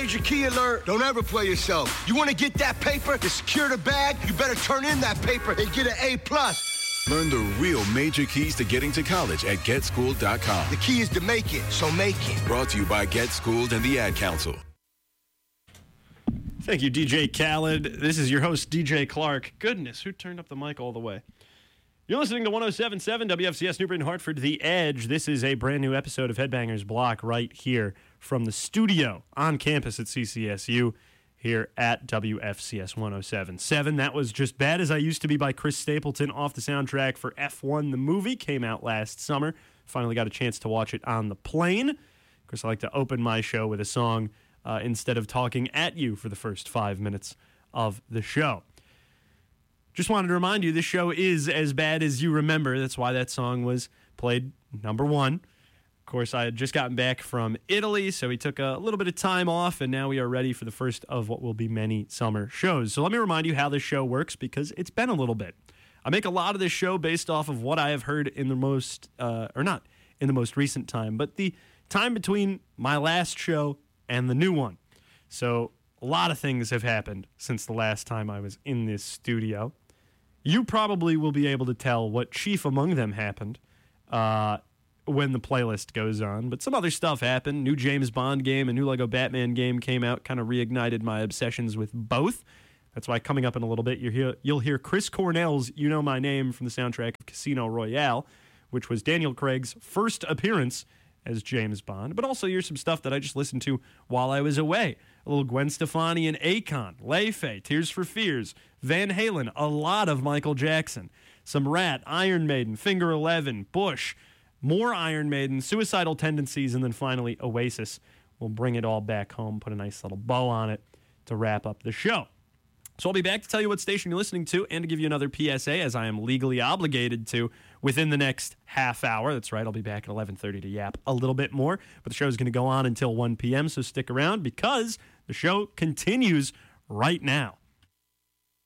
major key alert. Don't ever play yourself. You want to get that paper to secure the bag? You better turn in that paper and get an A+. Learn the real major keys to getting to college at GetSchooled.com. The key is to make it, so make it. Brought to you by Get Schooled and the Ad Council. Thank you, DJ Khaled. This is your host, DJ Clark. Goodness, who turned up the mic all the way? You're listening to 107.7 WFCS New Britain Hartford, The Edge. This is a brand new episode of Headbangers Block right here from the studio on campus at CCSU here at WFCS 107.7. That was Just Bad As I Used to Be by Chris Stapleton off the soundtrack for F1. The movie came out last summer. Finally got a chance to watch it on the plane. Of course, I like to open my show with a song instead of talking at you for the first 5 minutes of the show. Just wanted to remind you, this show is as bad as you remember. That's why that song was played number one. Of course, I had just gotten back from Italy, so we took a little bit of time off, and now we are ready for the first of what will be many summer shows. So let me remind you how this show works, because it's been a little bit. I make a lot of this show based off of what I have heard in the most, or not in the most recent time, but the time between my last show and the new one. So a lot of things have happened since the last time I was in this studio. You probably will be able to tell what chief among them happened when the playlist goes on. But some other stuff happened. New James Bond game, a new Lego Batman game came out, kind of reignited my obsessions with both. That's why coming up in a little bit, you'll hear Chris Cornell's You Know My Name from the soundtrack of Casino Royale, which was Daniel Craig's first appearance as James Bond. But also here's some stuff that I just listened to while I was away. A little Gwen Stefani and Akon, Leifei, Tears for Fears, Van Halen, a lot of Michael Jackson, some Rat, Iron Maiden, Finger Eleven, Bush, more Iron Maiden, Suicidal Tendencies, and then finally Oasis. We'll bring it all back home, put a nice little bow on it to wrap up the show. So I'll be back to tell you what station you're listening to and to give you another PSA, as I am legally obligated to within the next half hour. That's right, I'll be back at 11:30 to yap a little bit more. But the show is going to go on until 1 p.m., so stick around because the show continues right now.